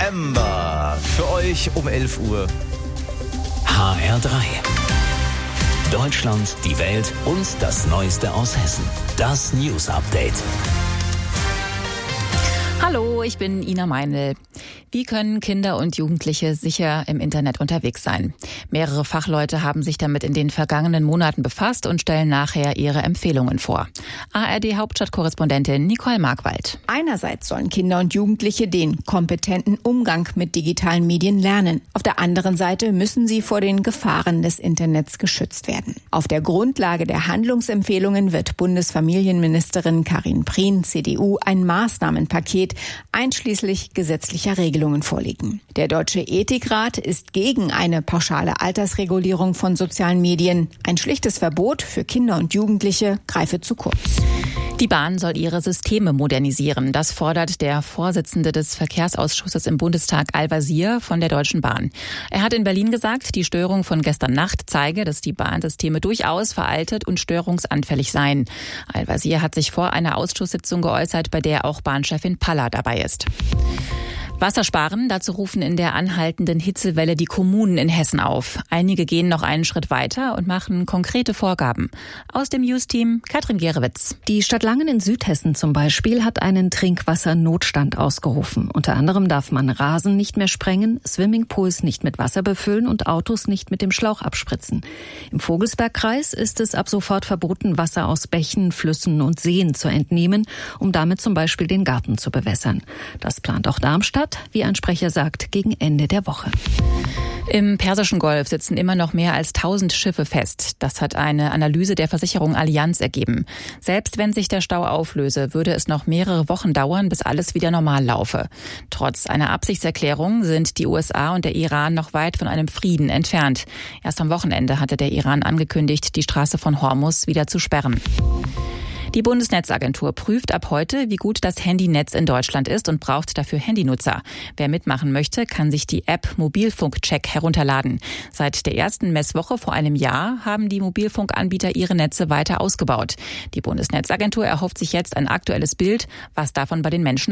Amber. Für euch um 11 Uhr. HR3. Deutschland, die Welt und das Neueste aus Hessen. Das News Update. Hallo, ich bin Ina Meinl. Wie können Kinder und Jugendliche sicher im Internet unterwegs sein? Mehrere Fachleute haben sich damit in den vergangenen Monaten befasst und stellen nachher ihre Empfehlungen vor. ARD-Hauptstadtkorrespondentin Nicole Markwald. Einerseits sollen Kinder und Jugendliche den kompetenten Umgang mit digitalen Medien lernen. Auf der anderen Seite müssen sie vor den Gefahren des Internets geschützt werden. Auf der Grundlage der Handlungsempfehlungen wird Bundesfamilienministerin Karin Prien, CDU, ein Maßnahmenpaket einschließlich gesetzlicher Regelungen vorlegen. Der Deutsche Ethikrat ist gegen eine pauschale Altersregulierung von sozialen Medien. Ein schlichtes Verbot für Kinder und Jugendliche greife zu kurz. Die Bahn soll ihre Systeme modernisieren. Das fordert der Vorsitzende des Verkehrsausschusses im Bundestag, Al-Wazir, von der Deutschen Bahn. Er hat in Berlin gesagt, die Störung von gestern Nacht zeige, dass die Bahnsysteme durchaus veraltet und störungsanfällig seien. Al-Wazir hat sich vor einer Ausschusssitzung geäußert, bei der auch Bahnchefin Palla dabei ist. Wasser sparen, dazu rufen in der anhaltenden Hitzewelle die Kommunen in Hessen auf. Einige gehen noch einen Schritt weiter und machen konkrete Vorgaben. Aus dem News-Team Katrin Gerewitz. Die Stadt Langen in Südhessen zum Beispiel hat einen Trinkwassernotstand ausgerufen. Unter anderem darf man Rasen nicht mehr sprengen, Swimmingpools nicht mit Wasser befüllen und Autos nicht mit dem Schlauch abspritzen. Im Vogelsbergkreis ist es ab sofort verboten, Wasser aus Bächen, Flüssen und Seen zu entnehmen, um damit zum Beispiel den Garten zu bewässern. Das plant auch Darmstadt, wie ein Sprecher sagt, gegen Ende der Woche. Im Persischen Golf sitzen immer noch mehr als 1000 Schiffe fest. Das hat eine Analyse der Versicherung Allianz ergeben. Selbst wenn sich der Stau auflöse, würde es noch mehrere Wochen dauern, bis alles wieder normal laufe. Trotz einer Absichtserklärung sind die USA und der Iran noch weit von einem Frieden entfernt. Erst am Wochenende hatte der Iran angekündigt, die Straße von Hormuz wieder zu sperren. Die Bundesnetzagentur prüft ab heute, wie gut das Handynetz in Deutschland ist und braucht dafür Handynutzer. Wer mitmachen möchte, kann sich die App Mobilfunk-Check herunterladen. Seit der ersten Messwoche vor einem Jahr haben die Mobilfunkanbieter ihre Netze weiter ausgebaut. Die Bundesnetzagentur erhofft sich jetzt ein aktuelles Bild, was davon bei den Menschen